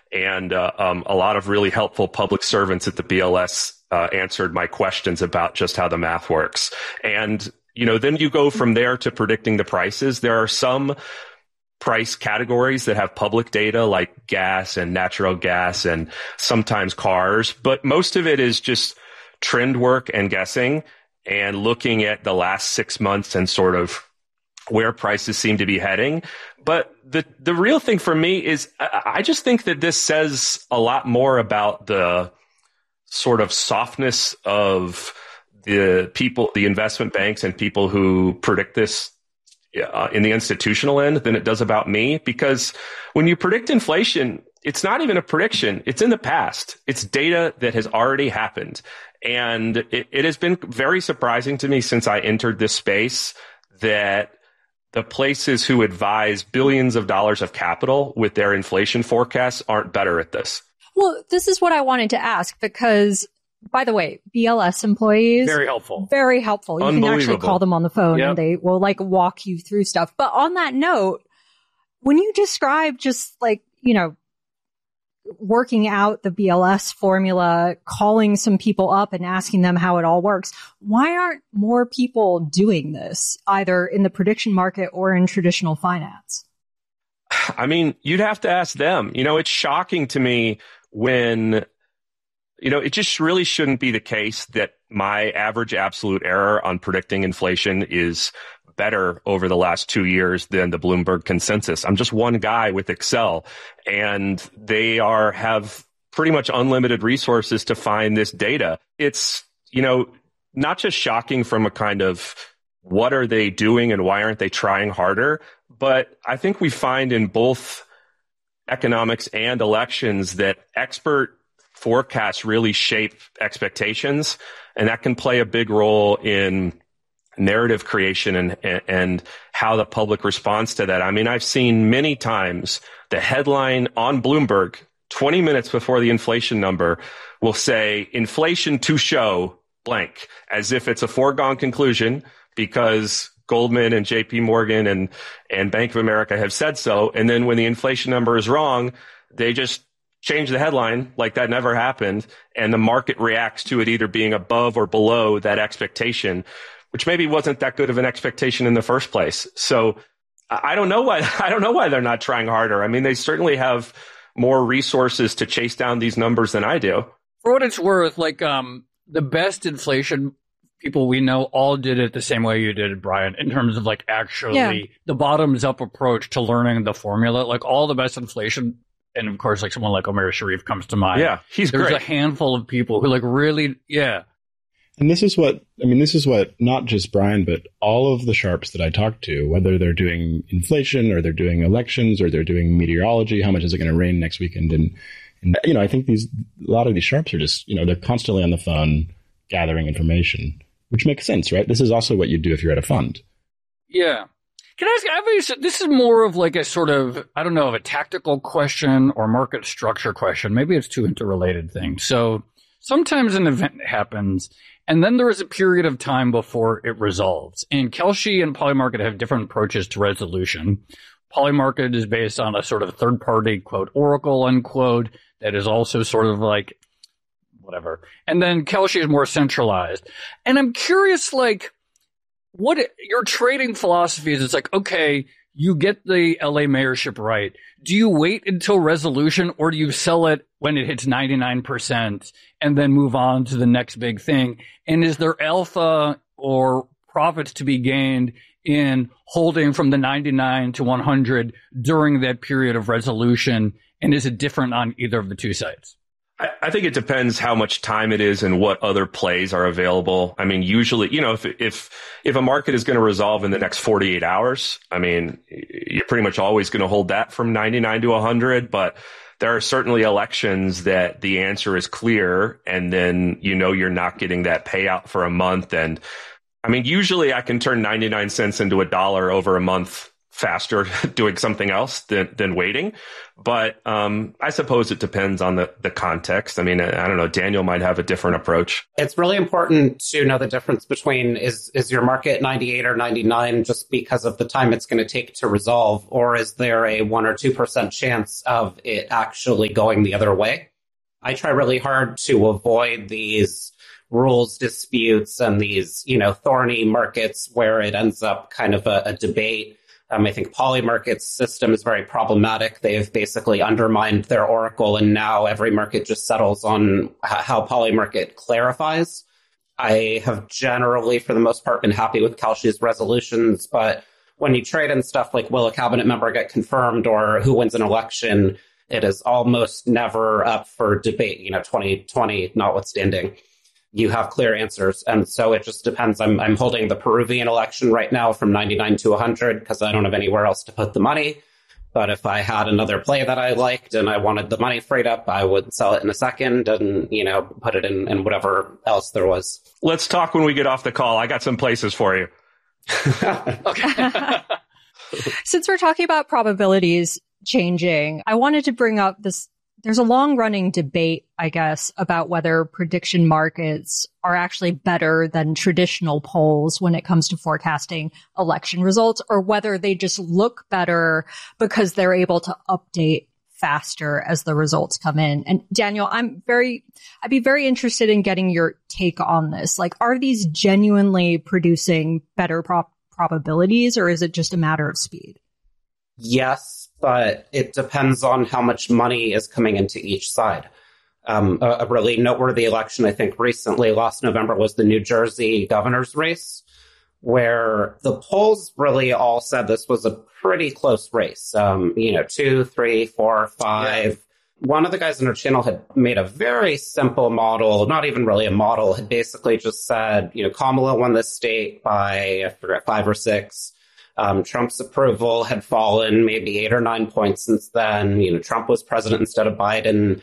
And a lot of really helpful public servants at the BLS answered my questions about just how the math works. And, then you go from there to predicting the prices. There are some price categories that have public data like gas and natural gas and sometimes cars, but most of it is just trend work and guessing and looking at the last 6 months and sort of where prices seem to be heading. But the real thing for me is I just think that this says a lot more about the sort of softness of the people, the investment banks and people who predict this in the institutional end than it does about me. Because when you predict inflation, it's not even a prediction. It's in the past. It's data that has already happened. And it has been very surprising to me since I entered this space that the places who advise billions of dollars of capital with their inflation forecasts aren't better at this. Well, this is what I wanted to ask because, by the way, BLS employees. Very helpful. Very helpful. You can actually call them on the phone and they will walk you through stuff. But on that note, when you describe just working out the BLS formula, calling some people up and asking them how it all works, why aren't more people doing this, either in the prediction market or in traditional finance? I mean, you'd have to ask them. It's shocking to me when, it just really shouldn't be the case that my average absolute error on predicting inflation is better over the last 2 years than the Bloomberg consensus. I'm just one guy with Excel, and they have pretty much unlimited resources to find this data. It's, not just shocking from a kind of what are they doing and why aren't they trying harder, but I think we find in both economics and elections that expert forecasts really shape expectations, and that can play a big role in narrative creation and how the public responds to that. I mean, I've seen many times the headline on Bloomberg 20 minutes before the inflation number will say inflation to show blank, as if it's a foregone conclusion because Goldman and JP Morgan and Bank of America have said so. And then when the inflation number is wrong, they just change the headline like that never happened. And the market reacts to it either being above or below that expectation, which maybe wasn't that good of an expectation in the first place. So I don't know why they're not trying harder. I mean, they certainly have more resources to chase down these numbers than I do. For what it's worth, the best inflation people we know all did it the same way you did it, Brian, in terms of actually the bottoms up approach to learning the formula. All the best inflation, and of course, someone like Omar Sharif comes to mind. Yeah, he's great. There's a handful of people who really, And this is what not just Brian, but all of the sharps that I talk to, whether they're doing inflation or they're doing elections or they're doing meteorology, how much is it going to rain next weekend? And I think a lot of these sharps are just, they're constantly on the phone gathering information, which makes sense, right? This is also what you do if you're at a fund. Yeah. Can I ask, this is more of a sort of, I don't know, of a tactical question or market structure question. Maybe it's two interrelated things. So sometimes an event happens and then there is a period of time before it resolves. And Kalshi and Polymarket have different approaches to resolution. Polymarket is based on a sort of third-party, quote, oracle, unquote, that is also sort of whatever. And then Kalshi is more centralized. And I'm curious, what your trading philosophy is. It's okay, you get the LA mayorship right. Do you wait until resolution or do you sell it when it hits 99% and then move on to the next big thing? And is there alpha or profits to be gained in holding from the 99 to 100 during that period of resolution? And is it different on either of the two sides? I think it depends how much time it is and what other plays are available. I mean, usually, if a market is going to resolve in the next 48 hours, I mean, you're pretty much always going to hold that from 99 to 100. But there are certainly elections that the answer is clear, and then you're not getting that payout for a month. And I mean, usually I can turn 99 cents into $1 over a month faster doing something else than waiting. But I suppose it depends on the context. I mean, I don't know. Daniel might have a different approach. It's really important to know the difference between is your market 98 or 99 just because of the time it's going to take to resolve, or is there a 1 or 2% chance of it actually going the other way? I try really hard to avoid these rules disputes and these, thorny markets where it ends up kind of a debate. I think Polymarket's system is very problematic. They've basically undermined their oracle, and now every market just settles on how Polymarket clarifies. I have generally, for the most part, been happy with Kalshi's resolutions, but when you trade in stuff like will a cabinet member get confirmed or who wins an election, it is almost never up for debate, 2020 notwithstanding. You have clear answers. And so it just depends. I'm holding the Peruvian election right now from 99 to 100 because I don't have anywhere else to put the money. But if I had another play that I liked and I wanted the money freed up, I would sell it in a second and, put it in whatever else there was. Let's talk when we get off the call. I got some places for you. Okay. Since we're talking about probabilities changing, I wanted to bring up this. There's a long-running debate, I guess, about whether prediction markets are actually better than traditional polls when it comes to forecasting election results, or whether they just look better because they're able to update faster as the results come in. And Daniel, I'd be very interested in getting your take on this. Like, are these genuinely producing better probabilities, or is it just a matter of speed? Yes, but it depends on how much money is coming into each side. A really noteworthy election, I think, recently, last November, was the New Jersey governor's race, where the polls really all said this was a pretty close race. 2, 3, 4, 5. Yeah. One of the guys on our channel had made a very simple model, not even really a model, had basically just said, Kamala won this state by, I forget, 5 or 6. Trump's approval had fallen maybe 8 or 9 points since then. Trump was president instead of Biden.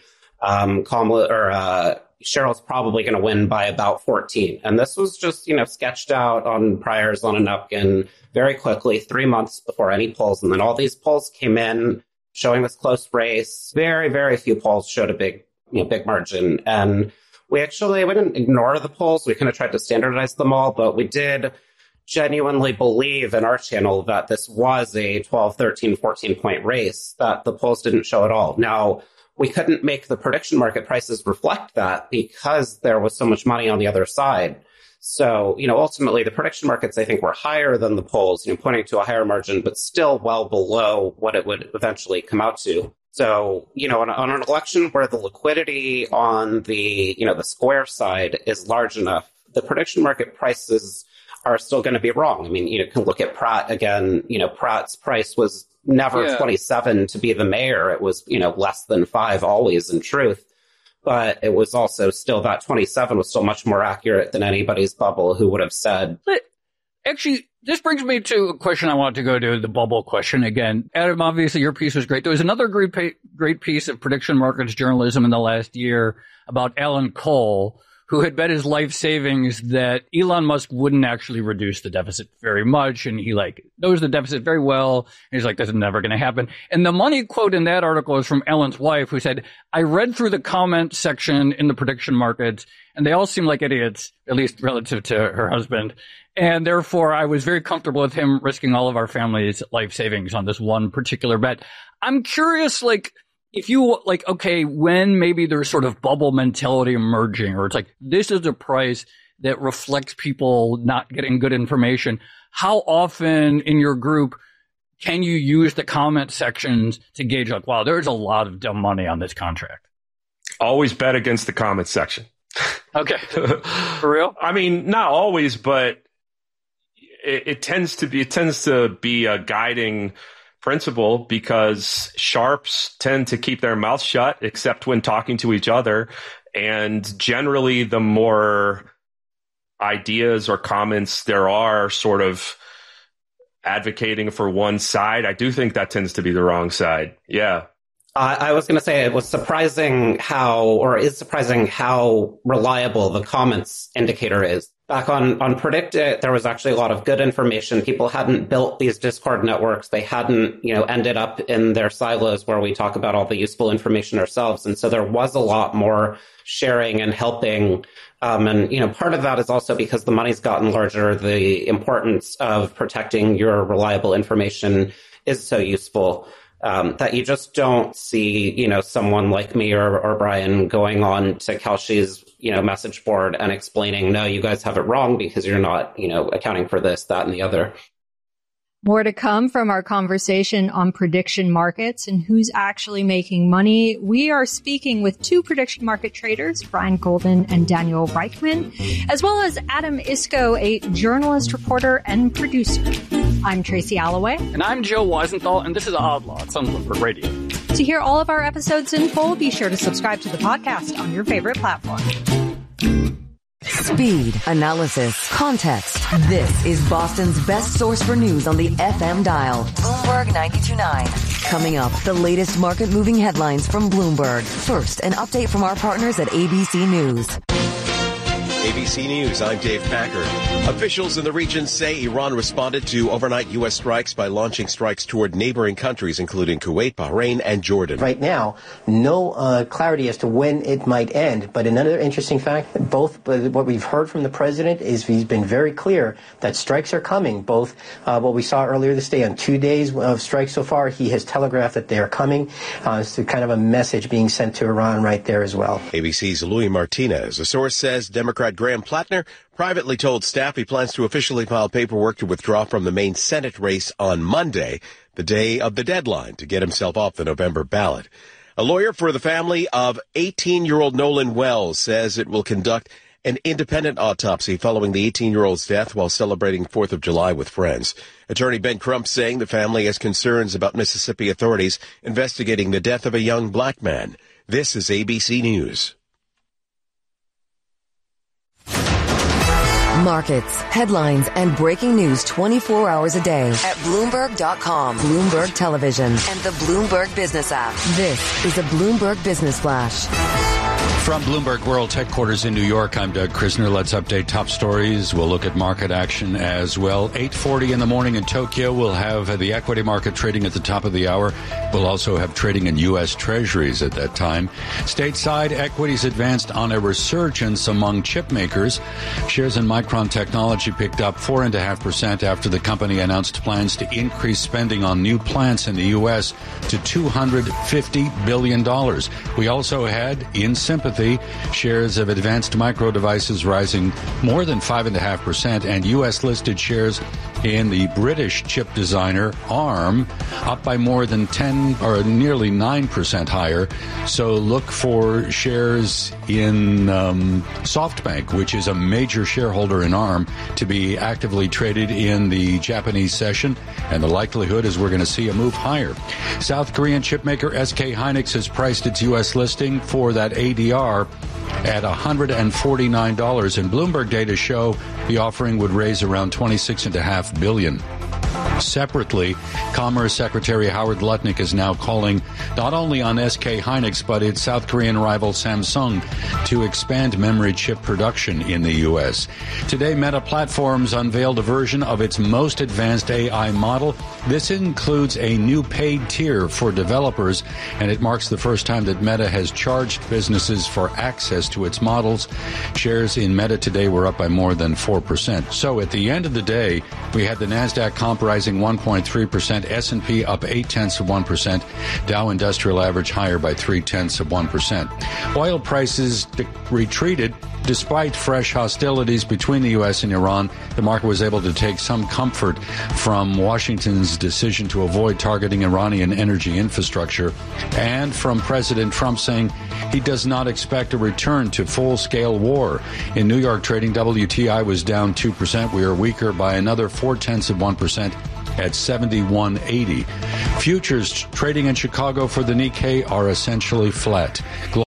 Cheryl's probably going to win by about 14. And this was just, sketched out on priors on a napkin very quickly, 3 months before any polls. And then all these polls came in showing this close race. Very, very few polls showed a big margin. And we didn't ignore the polls. We kind of tried to standardize them all, but we did genuinely believe in our channel that this was a 12, 13, 14 point race that the polls didn't show at all. Now, we couldn't make the prediction market prices reflect that because there was so much money on the other side. So, ultimately the prediction markets, I think, were higher than the polls, pointing to a higher margin, but still well below what it would eventually come out to. So, on an election where the liquidity on the Square side is large enough, the prediction market prices are still going to be wrong. I mean, you can look at Pratt again. Pratt's price was never 27 to be the mayor. It was, less than 5 always in truth. But it was also still that 27 was still much more accurate than anybody's bubble who would have said. But actually, this brings me to a question I want to go to, the bubble question again. Adam, obviously your piece was great. There was another great piece of prediction markets journalism in the last year about Alan Cole, who had bet his life savings that Elon Musk wouldn't actually reduce the deficit very much. And he knows the deficit very well. And he's like, this is never going to happen. And the money quote in that article is from Ellen's wife, who said, I read through the comment section in the prediction markets, and they all seem like idiots, at least relative to her husband. And therefore, I was very comfortable with him risking all of our family's life savings on this one particular bet. I'm curious, if you when maybe there's sort of bubble mentality emerging, or it's like, this is a price that reflects people not getting good information, how often in your group can you use the comment sections to gauge wow, there's a lot of dumb money on this contract? Always bet against the comment section. Okay. For real? I mean, not always, but it tends to be a guiding principle, because sharps tend to keep their mouth shut except when talking to each other. And generally, the more ideas or comments there are sort of advocating for one side, I do think that tends to be the wrong side. Yeah. I was going to say it was surprising how reliable the comments indicator is. Back on Predict It, there was actually a lot of good information. People hadn't built these Discord networks. They hadn't, ended up in their silos where we talk about all the useful information ourselves. And so there was a lot more sharing and helping. And part of that is also because the money's gotten larger. The importance of protecting your reliable information is so useful. That you just don't see, someone like me or Brian going on to Kalshi's, message board and explaining, no, you guys have it wrong because you're not, accounting for this, that, and the other. More to come from our conversation on prediction markets and who's actually making money. We are speaking with two prediction market traders, Brian Golden and Daniel Reichman, as well as Adam Isco, a journalist, reporter, and producer. I'm Tracy Alloway. And I'm Joe Weisenthal, and this is Odd Lots on Bloomberg Radio. To hear all of our episodes in full, be sure to subscribe to the podcast on your favorite platform. Speed, analysis, context. This is Boston's best source for news on the FM dial. Bloomberg 92.9. Coming up, the latest market-moving headlines from Bloomberg. First, an update from our partners at ABC News. ABC News, I'm Dave Packard. Officials in the region say Iran responded to overnight U.S. strikes by launching strikes toward neighboring countries, including Kuwait, Bahrain, and Jordan. Right now, no clarity as to when it might end. But another interesting fact, what we've heard from the president is he's been very clear that strikes are coming. Both what we saw earlier this day on 2 days of strikes so far, he has telegraphed that they are coming. It's kind of a message being sent to Iran right there as well. ABC's Louis Martinez. A source says Democrat Graham Plattner privately told staff he plans to officially file paperwork to withdraw from the Maine Senate race on Monday, the day of the deadline to get himself off the November ballot. A lawyer for the family of 18-year-old Nolan Wells says it will conduct an independent autopsy following the 18-year-old's death while celebrating 4th of July with friends. Attorney Ben Crump saying the family has concerns about Mississippi authorities investigating the death of a young black man. This is ABC News. Markets, headlines, and breaking news 24 hours a day at Bloomberg.com, Bloomberg Television, and the Bloomberg Business app. This is a Bloomberg Business Flash. From Bloomberg World Headquarters in New York, I'm Doug Krisner. Let's update top stories. We'll look at market action as well. 8:40 in the morning in Tokyo, we'll have the equity market trading at the top of the hour. We'll also have trading in U.S. Treasuries at that time. Stateside, equities advanced on a resurgence among chip makers. Shares in Micron Technology picked up 4.5% after the company announced plans to increase spending on new plants in the U.S. to $250 billion. We also had, in sympathy, shares of Advanced Micro Devices rising more than 5.5%, and U.S.-listed shares in the British chip designer ARM up by more than 10 or nearly 9% higher. So look for shares in SoftBank, which is a major shareholder in ARM, to be actively traded in the Japanese session, and the likelihood is we're going to see a move higher. South Korean chipmaker SK Hynix has priced its U.S. listing for that ADR at $149, and Bloomberg data show the offering would raise around $26.5 billion. Separately, Commerce Secretary Howard Lutnick is now calling not only on SK Hynix but its South Korean rival Samsung to expand memory chip production in the U.S. Today, Meta Platforms unveiled a version of its most advanced AI model. This includes a new paid tier for developers, and it marks the first time that Meta has charged businesses for access to its models. Shares in Meta today were up by more than 4%. So at the end of the day, we had the NASDAQ comp rising 1.3%, S&P up 0.8%, Dow Industrial Average higher by 0.3%. Oil prices retreated despite fresh hostilities between the U.S. and Iran. The market was able to take some comfort from Washington's decision to avoid targeting Iranian energy infrastructure, and from President Trump saying he does not expect a return to full-scale war. In New York trading, WTI was down 2%. We are weaker by another 0.4% at 71.80. Futures trading in Chicago for the Nikkei are essentially flat.